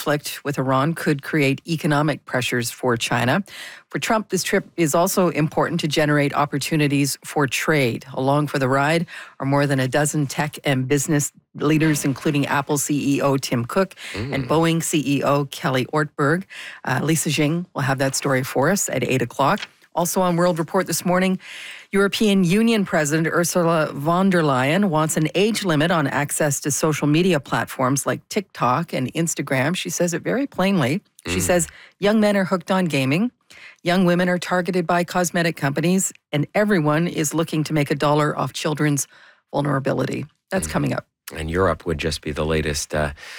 conflict with Iran could create economic pressures for China. For Trump, this trip is also important to generate opportunities for trade. Along for the ride are more than a dozen tech and business leaders, including Apple CEO Tim Cook and Boeing CEO Kelly Ortberg. Lisa Jing will have that story for us at 8 o'clock. Also on World Report this morning, European Union President Ursula von der Leyen wants an age limit on access to social media platforms like TikTok and Instagram. She says it very plainly. She says young men are hooked on gaming, young women are targeted by cosmetic companies, and everyone is looking to make $1 off children's vulnerability. That's coming up. And Europe would just be the latest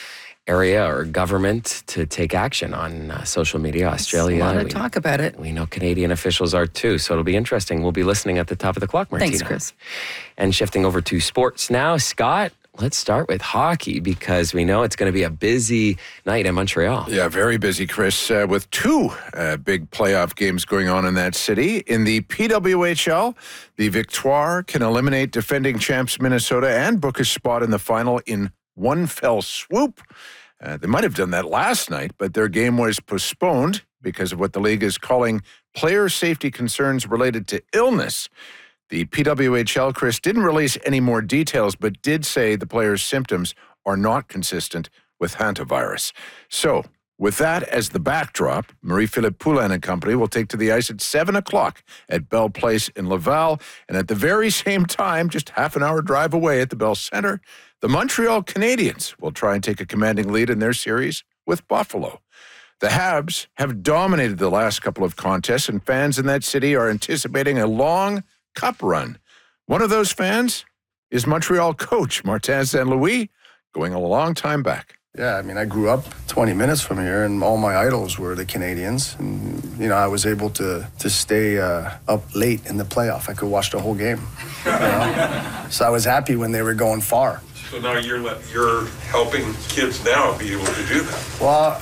area or government to take action on social media. Australia. A lot of talk about it. We know Canadian officials are too, so it'll be interesting. We'll be listening at the top of the clock, Martina. Thanks, Chris. And shifting over to sports now, Scott, let's start with hockey because we know it's going to be a busy night in Montreal. Yeah, very busy, Chris, with two big playoff games going on in that city. In the PWHL, the Victoire can eliminate defending champs Minnesota and book a spot in the final in one fell swoop. They might have done that last night, but their game was postponed because of what the league is calling player safety concerns related to illness. The PWHL, Chris, didn't release any more details, but did say the players' symptoms are not consistent with hantavirus. So, with that as the backdrop, Marie-Philippe Poulin and company will take to the ice at 7 o'clock at Bell Place in Laval. And at the very same time, just half an hour drive away at the Bell Centre, the Montreal Canadiens will try and take a commanding lead in their series with Buffalo. The Habs have dominated the last couple of contests, and fans in that city are anticipating a long cup run. One of those fans is Montreal coach Martin St. Louis, going a long time back. Yeah, I mean, I grew up 20 minutes from here, and all my idols were the Canadians. And, you know, I was able to stay up late in the playoff. I could watch the whole game. You know? So I was happy when they were going far. So now you're helping kids now be able to do that. Well,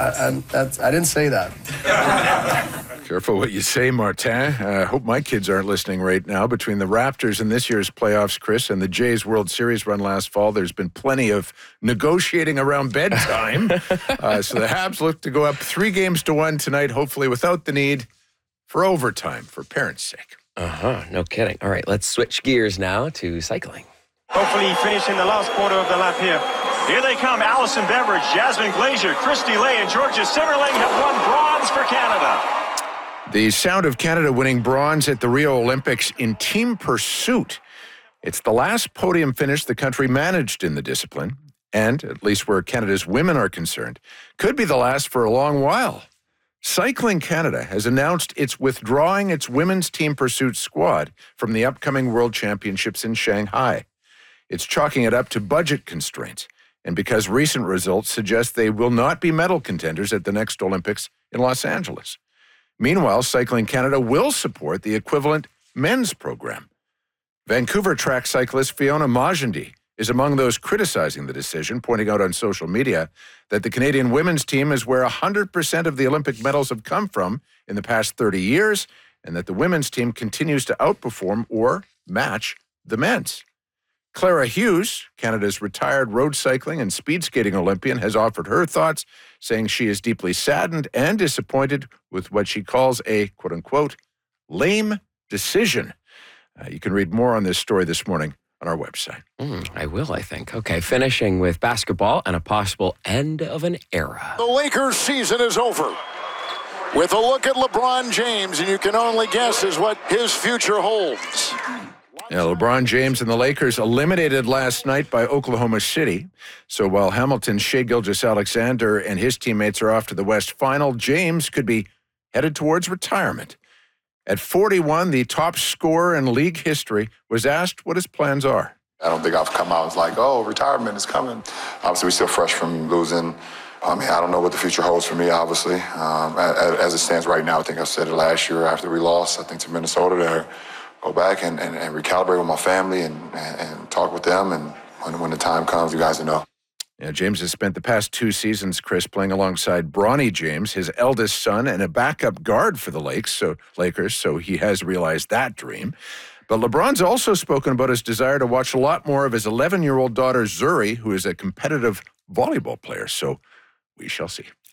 I didn't say that. Careful what you say, Martin. I hope my kids aren't listening right now. Between the Raptors and this year's playoffs, Chris, and the Jays World Series run last fall, there's been plenty of negotiating around bedtime. So the Habs look to go up 3-1 tonight, hopefully without the need for overtime for parents' sake. No kidding. All right, let's switch gears now to cycling. Hopefully finishing the last quarter of the lap here. Here they come, Allison Beveridge, Jasmine Glazier, Christy Lay, and Georgia Simmerling have won bronze for Canada. The sound of Canada winning bronze at the Rio Olympics in team pursuit. It's the last podium finish the country managed in the discipline, and, at least where Canada's women are concerned, could be the last for a long while. Cycling Canada has announced it's withdrawing its women's team pursuit squad from the upcoming World Championships in Shanghai. It's chalking it up to budget constraints, and because recent results suggest they will not be medal contenders at the next Olympics in Los Angeles. Meanwhile, Cycling Canada will support the equivalent men's program. Vancouver track cyclist Fiona Magendie is among those criticizing the decision, pointing out on social media that the Canadian women's team is where 100% of the Olympic medals have come from in the past 30 years, and that the women's team continues to outperform or match the men's. Clara Hughes, Canada's retired road cycling and speed skating Olympian, has offered her thoughts, saying she is deeply saddened and disappointed with what she calls a, quote-unquote, lame decision. You can read more on this story this morning on our website. I will, I think. Okay, finishing with basketball and a possible end of an era. The Lakers' season is over. With a look at LeBron James, and you can only guess is what his future holds. Yeah, LeBron James and the Lakers eliminated last night by Oklahoma City. So while Hamilton's Shai Gilgeous-Alexander and his teammates are off to the West Final, James could be headed towards retirement. At 41, the top scorer in league history was asked what his plans are. I don't think I've come out like, oh, retirement is coming. Obviously, we're still fresh from losing. I don't know what the future holds for me, obviously. As it stands right now, I think I said it last year after we lost, I think, to Minnesota there. Go back and recalibrate with my family and talk with them. And when the time comes, you guys will know. Yeah, James has spent the past 2 seasons, Chris, playing alongside Bronny James, his eldest son, and a backup guard for the Lakers, so he has realized that dream. But LeBron's also spoken about his desire to watch a lot more of his 11-year-old daughter, Zuri, who is a competitive volleyball player. So we shall see.